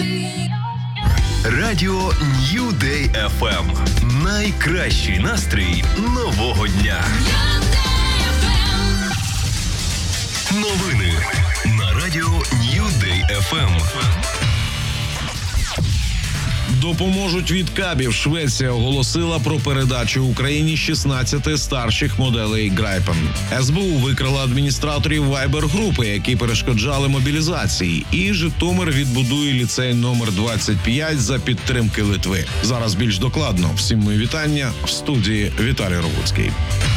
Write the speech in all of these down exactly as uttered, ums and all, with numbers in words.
Радіо Нью Дей еф ем. Найкращий настрій нового дня. Новини на Радіо Нью Дей еф ем. Допоможуть від кабів. Швеція оголосила про передачу Україні шістнадцяти старших моделей Gripen. ес бе у викрила адміністраторів Вайбер-групи, які перешкоджали мобілізації. І Житомир відбудує ліцей номер двадцять п'ять за підтримки Литви. Зараз більш докладно. Всім мої вітання. В студії Віталій Ровуцький.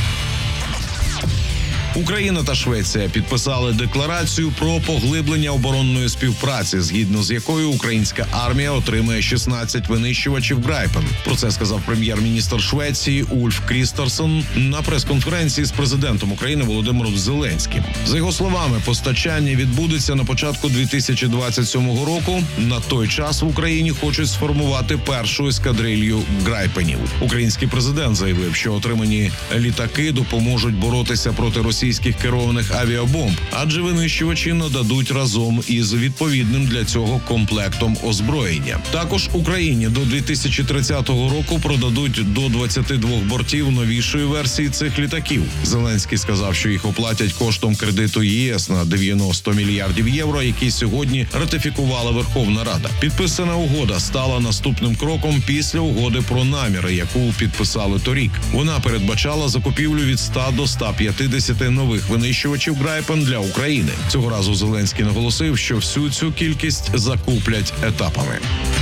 Україна та Швеція підписали декларацію про поглиблення оборонної співпраці, згідно з якою українська армія отримає шістнадцять винищувачів Gripen. Про це сказав прем'єр-міністр Швеції Ульф Крістерсон на прес-конференції з президентом України Володимиром Зеленським. За його словами, постачання відбудеться на початку дві тисячі двадцять сьомого року. На той час в Україні хочуть сформувати першу ескадрилью Gripenів. Український президент заявив, що отримані літаки допоможуть боротися проти російських російських керованих авіабомб, адже винищувачі нададуть разом із відповідним для цього комплектом озброєння. Також Україні до дві тисячі тридцятого року продадуть до двадцяти двох бортів новішої версії цих літаків. Зеленський сказав, що їх оплатять коштом кредиту ЄС на дев'яносто мільярдів євро, який сьогодні ратифікувала Верховна Рада. Підписана угода стала наступним кроком після угоди про наміри, яку підписали торік. Вона передбачала закупівлю від ста до ста п'ятдесяти нових винищувачів Gripen для України. Цього разу Зеленський наголосив, що всю цю кількість закуплять етапами.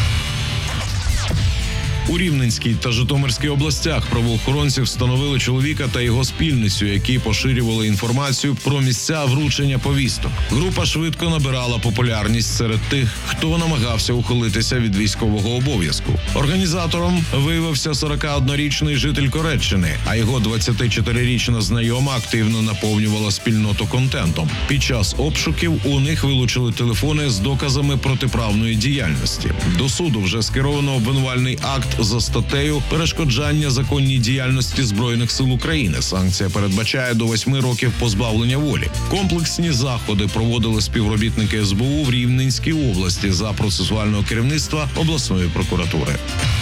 У Рівненській та Житомирській областях правоохоронці встановили чоловіка та його спільницю, які поширювали інформацію про місця вручення повісток. Група швидко набирала популярність серед тих, хто намагався ухилитися від військового обов'язку. Організатором виявився сорокаоднорічний житель Кореччини, а його двадцятичотирирічна знайома активно наповнювала спільноту контентом. Під час обшуків у них вилучили телефони з доказами протиправної діяльності. До суду вже скеровано обвинувальний акт за статтею «Перешкоджання законній діяльності Збройних сил України». Санкція передбачає до восьми років позбавлення волі. Комплексні заходи проводили співробітники ес бе у в Рівненській області за процесуального керівництва обласної прокуратури.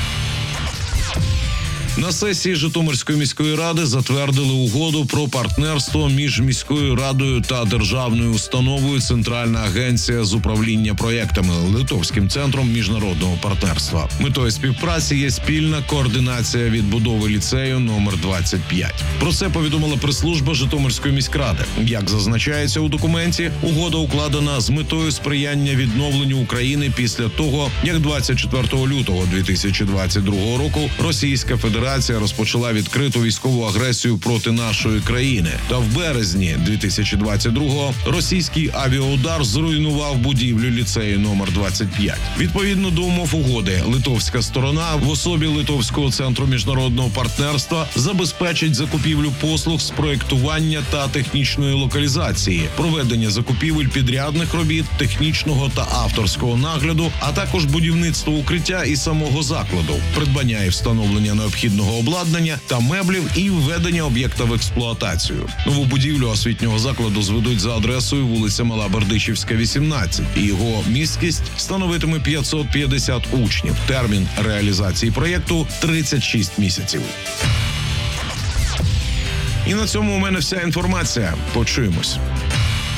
На сесії Житомирської міської ради затвердили угоду про партнерство між міською радою та державною установою «Центральна агенція з управління проєктами» Литовським центром міжнародного партнерства. Метою співпраці є спільна координація відбудови ліцею номер двадцять п'ять. Про це повідомила прес-служба Житомирської міськради. Як зазначається у документі, угода укладена з метою сприяння відновленню України після того, як двадцять четвертого лютого дві тисячі двадцять другого року Російська Федерація розпочала відкриту військову агресію проти нашої країни. Та в березні дві тисячі двадцять другого російський авіаудар зруйнував будівлю ліцею номер двадцять п'ять. Відповідно до умов угоди, литовська сторона в особі Литовського центру міжнародного партнерства забезпечить закупівлю послуг з проєктування та технічної локалізації, проведення закупівель підрядних робіт, технічного та авторського нагляду, а також будівництво укриття і самого закладу, придбання і встановлення необхідного обладнання та меблів і введення об'єкта в експлуатацію. Нову будівлю освітнього закладу зведуть за адресою вулиця Мала Бердичівська, вісімнадцять, і його місткість становитиме п'ятсот п'ятдесят учнів. Термін реалізації проєкту – тридцять шість місяців. І на цьому у мене вся інформація. Почуємось.